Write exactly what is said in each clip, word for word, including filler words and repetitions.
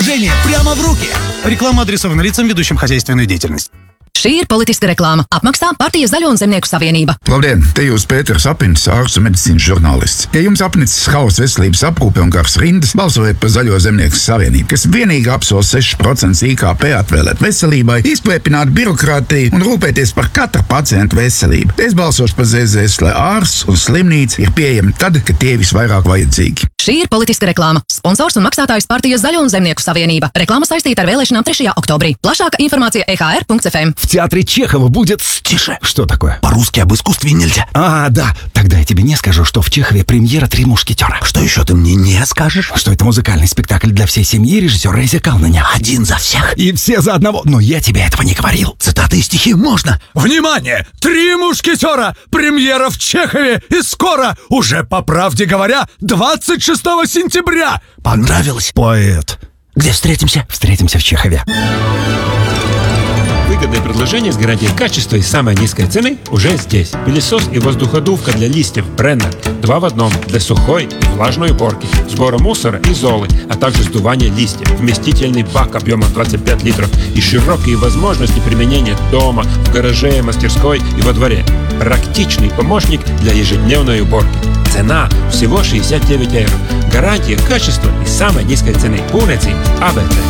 приложение прямо в руки. Реклама адресована лицам, ведущим хозяйственную деятельность. Šī ir politiska reklāma. Apmaksā Partijas Zaļo un Zemnieku savienība. Labdien, te jūs Pēters Apins, ārsts un medicīnas žurnālists. Ja jums apnicis hauss veselības aprūpe un garas rindas, balsojiet par Zaļo Zemnieku savienību, kas vienīgi apsola seši procenti I K P atvēlēt veselībai, izplēpināt birokrātiju un rūpēties par katra pacienta veselību. Es balsošu par Z Z S, lai ārsts un slimnīca ir pieejami tad, kad tie visvairāk vajadzīgi. Šī ir politiska reklāma. Sponsors un maksātājs Partijas Zaļo un Zemnieku savienība. Reklāma saistīta ar vēlēšanām trešajā oktobrī. Plašāka информация e h r punkt f m. В театре Чехова будет... Тише. Что такое? По-русски об искусстве нельзя. А, да. Тогда я тебе не скажу, что в Чехове премьера «Три мушкетера». Что еще ты мне не скажешь? Что это музыкальный спектакль для всей семьи режиссера Рейза Калнаня. Один за всех. И все за одного. Но я тебе этого не говорил. Цитаты и стихи можно. Внимание! «Три мушкетера». Премьера в Чехове. И скоро, уже по правде говоря, двадцать шестого сентября. Понравилось? Поэт. Где встретимся? Встретимся в Чехове. Выгодное предложение с гарантией качества и самой низкой цены уже здесь. Пылесос и воздуходувка для листьев Бреннер. Два в одном. Для сухой и влажной уборки, сбора мусора и золы, а также сдувания листьев. Вместительный бак объемом двадцать пять литров и широкие возможности применения дома, в гараже, мастерской и во дворе. Практичный помощник для ежедневной уборки. Цена всего шестьдесят девять евро. Гарантия качества и самой низкой цены. Pūneci A B C.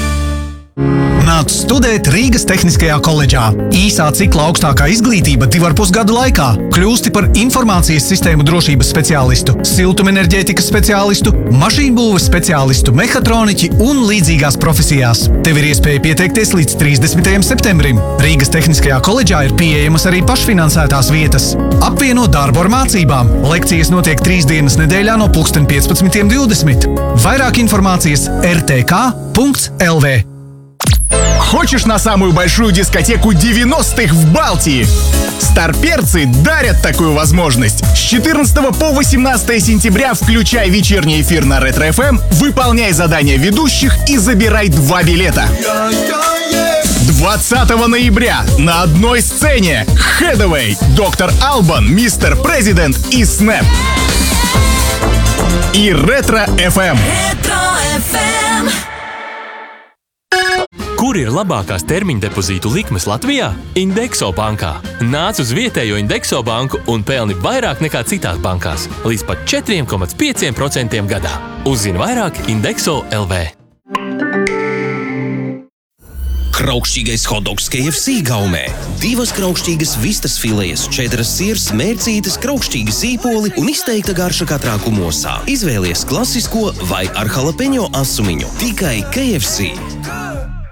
Nāc studēt Rīgas Tehniskajā koledžā. Īsā cikla augstākā izglītība divu ar pus gadu laikā. Kļūsti par informācijas sistēmu drošības speciālistu, siltumenerģētikas speciālistu, mašīnbūves speciālistu, mehatroniķi un līdzīgās profesijās. Tev ir iespēja pieteikties līdz trīsdesmitajam septembrim. Rīgas Tehniskajā koledžā ir pieejamas arī pašfinansētās vietas. Apvieno darbu ar mācībām. Lekcijas notiek trīs dienas nedēļā no pulksten piecpadsmit divdesmit. Vairāk informācijas r t k punkt l v. Хочешь на самую большую дискотеку девяностых в Балтии? Старперцы дарят такую возможность. С четырнадцатого по восемнадцатое сентября включай вечерний эфир на Ретро эф эм, выполняй задания ведущих и забирай два билета. двадцатого ноября на одной сцене Хэдэвэй, Доктор Албан, Мистер Президент и Снэп. И Ретро эф эм. Kur ir labākās termiņdepozītu likmes Latvijā? Indexo bankā. Nāc uz vietējo Indexo banku un pelni vairāk nekā citās bankās. Līdz pat četri komats pieci procenti gadā. Uzzini vairāk Indexo punkt l v. Kraukšķīgais hotdogs K F C gaumē. Divas kraukšķīgas vistas filejas, četras sirs, mērcītes, kraukšķīgi sīpoli un izteikta garša katrā kumosā. Izvēlies klasisko vai ar jalapeņo asumiņu. Tikai K F C.